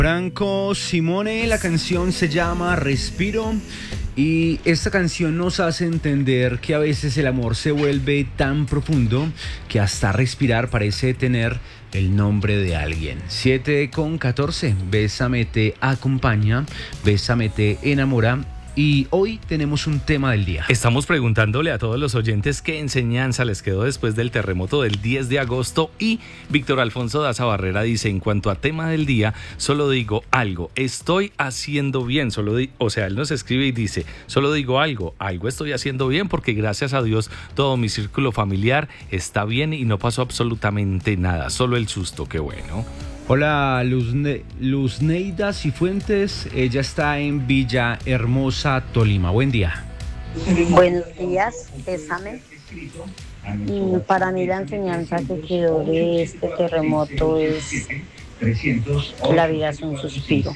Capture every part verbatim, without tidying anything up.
Franco Simone, la canción se llama Respiro y esta canción nos hace entender que a veces el amor se vuelve tan profundo que hasta respirar parece tener el nombre de alguien. siete con catorce, Bésame te acompaña, Bésame te enamora. Y hoy tenemos un tema del día. Estamos preguntándole a todos los oyentes qué enseñanza les quedó después del terremoto del diez de agosto y Víctor Alfonso Daza Barrera dice, en cuanto a tema del día, solo digo algo, estoy haciendo bien, solo di- o sea, él nos escribe y dice, solo digo algo, algo estoy haciendo bien porque gracias a Dios todo mi círculo familiar está bien y no pasó absolutamente nada, solo el susto, qué bueno. Hola, Luzne- Luzneida Cifuentes, ella está en Villa Hermosa, Tolima. Buen día. Buenos días, Bésame. Mm, Para mí la enseñanza que quedó de este terremoto es que la vida es un suspiro.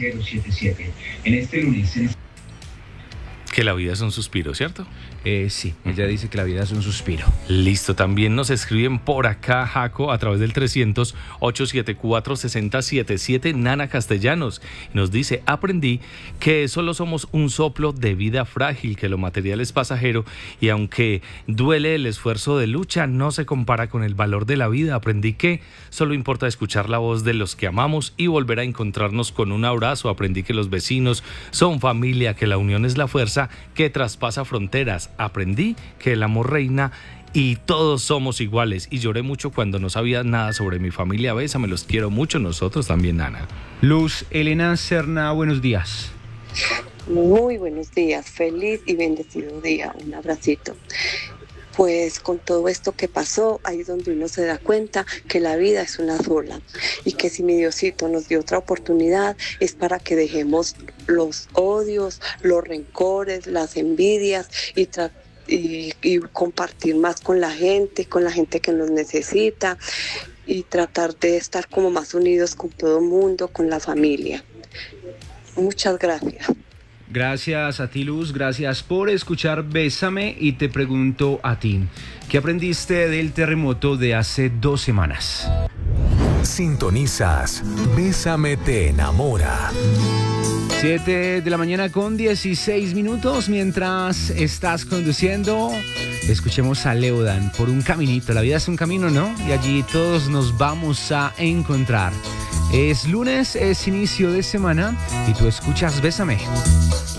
Que la vida es un suspiro, ¿cierto? Eh, sí, ella dice que la vida es un suspiro. Listo, también nos escriben por acá, Jaco, a través del trescientos, ochocientos setenta y cuatro, sesenta setenta y siete, Nana Castellanos. Y nos dice, aprendí que solo somos un soplo de vida frágil, que lo material es pasajero y aunque duele el esfuerzo de lucha, no se compara con el valor de la vida. Aprendí que solo importa escuchar la voz de los que amamos y volver a encontrarnos con un abrazo. Aprendí que los vecinos son familia, que la unión es la fuerza que traspasa fronteras. Aprendí que el amor reina y todos somos iguales y lloré mucho cuando no sabía nada sobre mi familia. Bésame, los quiero mucho, nosotros también, Ana. Luz Elena Serna, buenos días. Muy buenos días, feliz y bendecido día, un abracito. Pues con todo esto que pasó, ahí es donde uno se da cuenta que la vida es una sola y que si mi Diosito nos dio otra oportunidad es para que dejemos los odios, los rencores, las envidias y, tra- y, y compartir más con la gente, con la gente que nos necesita y tratar de estar como más unidos con todo el mundo, con la familia. Muchas gracias. Gracias a ti, Luz, gracias por escuchar Bésame y te pregunto a ti, ¿qué aprendiste del terremoto de hace dos semanas? Sintonizas Bésame te enamora. siete de la mañana con dieciséis minutos, mientras estás conduciendo, escuchemos a Leodan por un caminito, la vida es un camino, ¿no? Y allí todos nos vamos a encontrar. Es lunes, es inicio de semana y tú escuchas Bésame.